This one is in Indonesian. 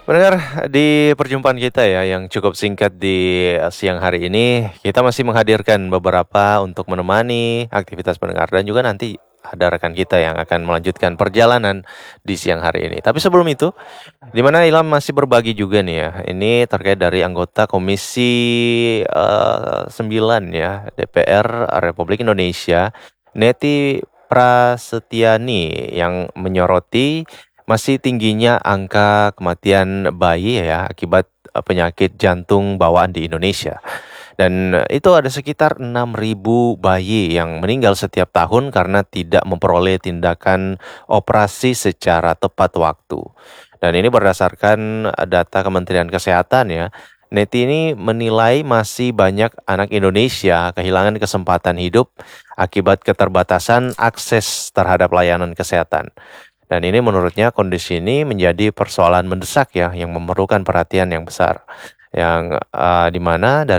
Pendengar, di perjumpaan kita ya yang cukup singkat di siang hari ini, kita masih menghadirkan beberapa untuk menemani aktivitas pendengar dan juga nanti ada rekan kita yang akan melanjutkan perjalanan di siang hari ini. Tapi sebelum itu, di mana Ilham masih berbagi juga nih ya, ini terkait dari anggota Komisi 9 ya DPR Republik Indonesia, Neti Prasetyani yang menyoroti masih tingginya angka kematian bayi ya akibat penyakit jantung bawaan di Indonesia. Dan itu ada sekitar 6.000 bayi yang meninggal setiap tahun karena tidak memperoleh tindakan operasi secara tepat waktu. Dan ini berdasarkan data Kementerian Kesehatan ya. Neti ini menilai masih banyak anak Indonesia kehilangan kesempatan hidup akibat keterbatasan akses terhadap layanan kesehatan. Dan ini menurutnya kondisi ini menjadi persoalan mendesak ya yang memerlukan perhatian yang besar. Yang di mana